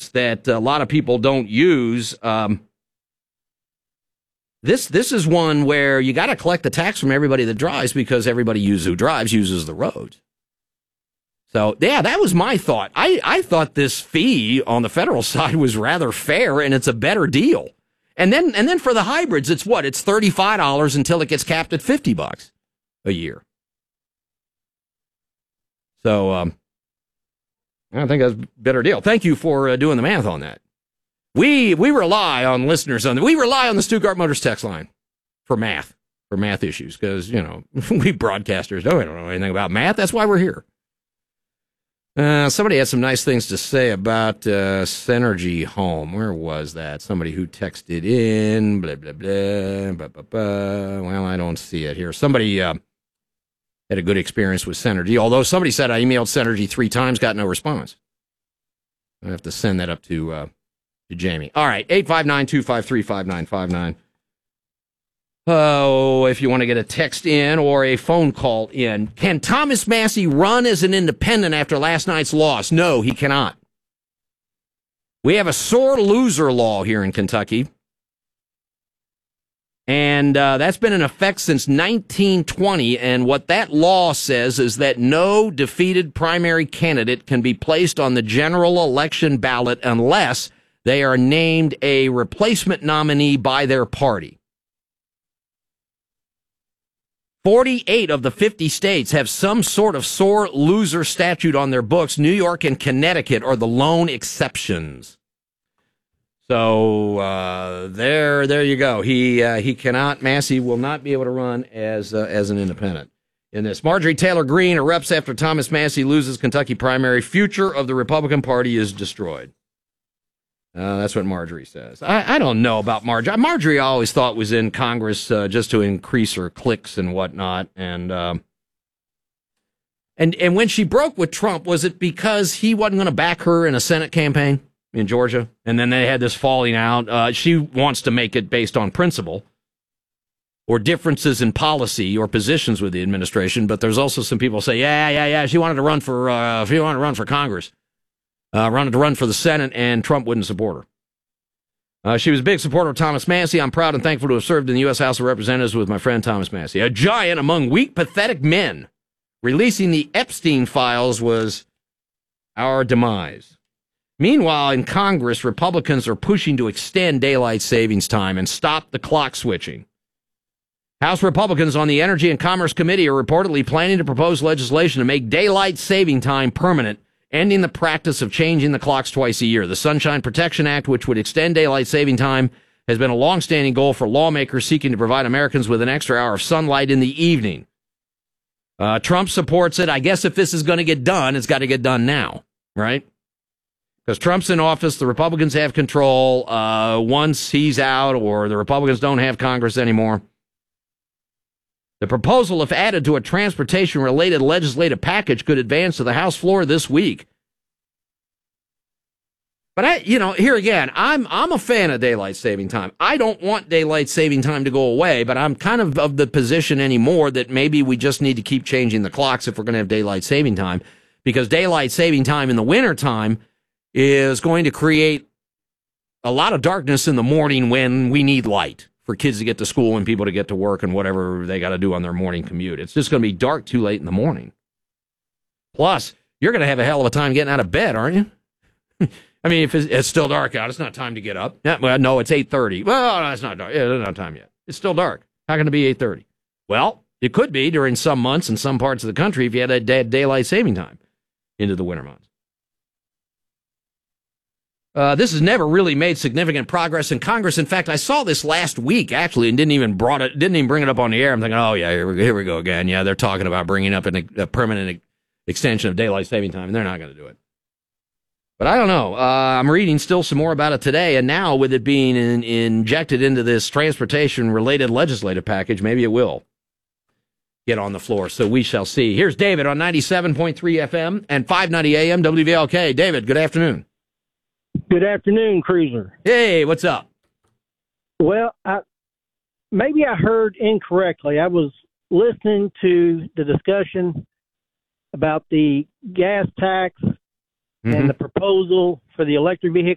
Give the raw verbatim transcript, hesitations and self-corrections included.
tax that a lot of people don't use. Um, this this is one where you got to collect the tax from everybody that drives because everybody uses, who drives uses the roads. So, yeah, that was my thought. I, I thought this fee on the federal side was rather fair, and it's a better deal. And then and then for the hybrids, it's what? It's thirty-five dollars until it gets capped at fifty bucks a year. So, um, I think that's a better deal. Thank you for uh, doing the math on that. We we rely on listeners on the, we rely on the Stuttgart Motors text line for math, for math issues, because, you know, we broadcasters don't, we don't know anything about math. That's why we're here. Uh, somebody had some nice things to say about uh, Synergy Home. Where was that? Somebody who texted in, blah, blah, blah, blah, blah, blah. Well, I don't see it here. Somebody uh, had a good experience with Synergy, although somebody said I emailed Synergy three times, got no response. I have to send that up to, uh, to Jamie. All right, eight five nine, two five three, five nine five nine. Oh, if you want to get a text in or a phone call in. Can Thomas Massie run as an independent after last night's loss? No, he cannot. We have a sore loser law here in Kentucky. And uh, that's been in effect since nineteen twenty. And what that law says is that no defeated primary candidate can be placed on the general election ballot unless they are named a replacement nominee by their party. forty-eight of the fifty states have some sort of sore loser statute on their books. New York and Connecticut are the lone exceptions. So uh, there, there you go. He uh, he cannot. Massie will not be able to run as uh, as an independent in this. Marjorie Taylor Greene erupts after Thomas Massie loses Kentucky primary. Future of the Republican Party is destroyed. Uh, that's what Marjorie says. I, I don't know about Marjorie. Marjorie I always thought was in Congress uh, just to increase her clicks and whatnot. And, um, and and when she broke with Trump, was it because he wasn't going to back her in a Senate campaign in Georgia? And then they had this falling out. Uh, she wants to make it based on principle or differences in policy or positions with the administration. But there's also some people say, yeah, yeah, yeah, she wanted to run for uh, she wanted to run for Congress. Uh, wanted to run for the Senate, and Trump wouldn't support her. Uh, she was a big supporter of Thomas Massie. I'm proud and thankful to have served in the U S House of Representatives with my friend Thomas Massie. A giant among weak, pathetic men. Releasing the Epstein files was our demise. Meanwhile, in Congress, Republicans are pushing to extend daylight savings time and stop the clock switching. House Republicans on the Energy and Commerce Committee are reportedly planning to propose legislation to make daylight saving time permanent, ending the practice of changing the clocks twice a year. The Sunshine Protection Act, which would extend daylight saving time, has been a long-standing goal for lawmakers seeking to provide Americans with an extra hour of sunlight in the evening. Uh, Trump supports it. I guess if this is going to get done, it's got to get done now, right? Because Trump's in office, the Republicans have control. Uh, once he's out or the Republicans don't have Congress anymore, the proposal, if added to a transportation-related legislative package, could advance to the House floor this week. But I, you know, here again, I'm I'm a fan of daylight saving time. I don't want daylight saving time to go away, but I'm kind of of the position anymore that maybe we just need to keep changing the clocks if we're going to have daylight saving time, because daylight saving time in the wintertime is going to create a lot of darkness in the morning when we need light for kids to get to school and people to get to work and whatever they got to do on their morning commute. It's just going to be dark too late in the morning. Plus, you're going to have a hell of a time getting out of bed, aren't you? I mean, if it's, it's still dark out, it's not time to get up. Yeah, well, no, it's eight thirty. Well, no, it's not dark. Yeah, it's not time yet. It's still dark. How can it be eight thirty? Well, it could be during some months in some parts of the country if you had a day, daylight saving time into the winter months. Uh, this has never really made significant progress in Congress. In fact, I saw this last week, actually, and didn't even brought it, didn't even bring it up on the air. I'm thinking, oh, yeah, here we, here we go again. Yeah, they're talking about bringing up an, a permanent extension of daylight saving time, and they're not going to do it. But I don't know. Uh, I'm reading still some more about it today, and now with it being in, injected into this transportation-related legislative package, maybe it will get on the floor. So we shall see. Here's David on ninety-seven point three F M and five ninety A M W V L K. David, good afternoon. Good afternoon, Cruiser. Hey, what's up? Well, I, maybe I heard incorrectly. I was listening to the discussion about the gas tax mm-hmm. and the proposal for the electric vehicle